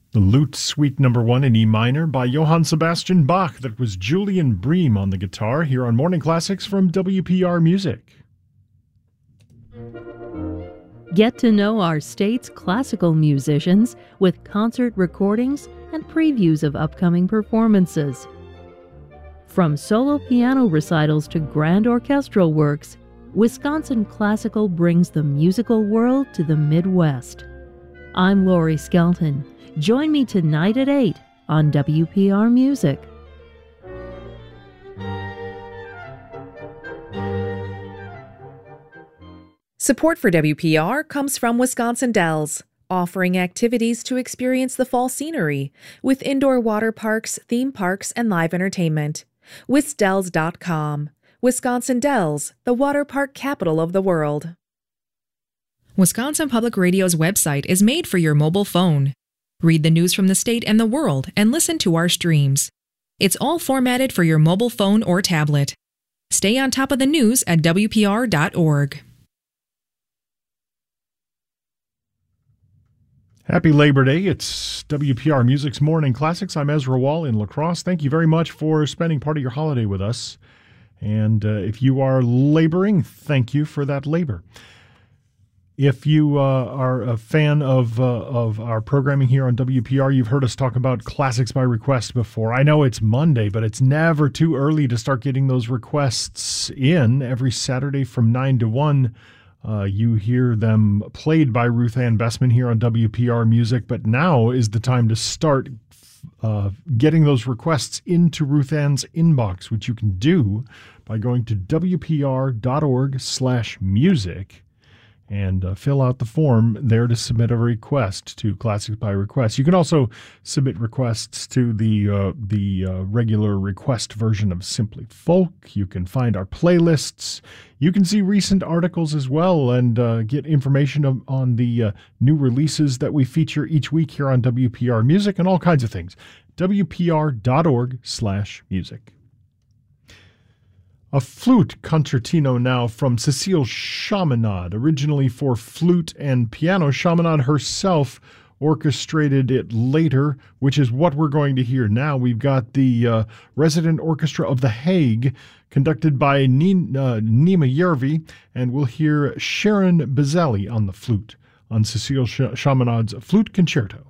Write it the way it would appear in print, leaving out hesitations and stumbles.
The Lute Suite Number 1 in E minor by Johann Sebastian Bach. That was Julian Bream on the guitar here on Morning Classics from WPR Music. Get to know our state's classical musicians with concert recordings and previews of upcoming performances. From solo piano recitals to grand orchestral works, Wisconsin Classical brings the musical world to the Midwest. I'm Lori Skelton. Join me tonight at 8 on WPR Music. Support for WPR comes from Wisconsin Dells, offering activities to experience the fall scenery with indoor water parks, theme parks, and live entertainment. WisDells.com. Wisconsin Dells, the water park capital of the world. Wisconsin Public Radio's website is made for your mobile phone. Read the news from the state and the world and listen to our streams. It's all formatted for your mobile phone or tablet. Stay on top of the news at WPR.org. Happy Labor Day. It's WPR Music's Morning Classics. I'm Ezra Wall in La Crosse. Thank you very much for spending part of your holiday with us. And if you are laboring, thank you for that labor. If you are a fan of our programming here on WPR, you've heard us talk about Classics by Request before. I know it's Monday, but it's never too early to start getting those requests in. Every Saturday from 9 to 1, you hear them played by Ruth Ann Bessman here on WPR Music. But now is the time to start getting those requests into Ruth Ann's inbox, which you can do by going to WPR.org/music. And fill out the form there to submit a request to Classics by Request. You can also submit requests to the regular request version of Simply Folk. You can find our playlists. You can see recent articles as well and get information on the new releases that we feature each week here on WPR Music and all kinds of things. WPR.org/music. A flute concertino now from Cecile Chaminade, originally for flute and piano. Chaminade herself orchestrated it later, which is what we're going to hear now. We've got the Resident Orchestra of The Hague, conducted by Nima Järvi, and we'll hear Sharon Bizelli on the flute on Cecile Chaminade's Flute Concerto.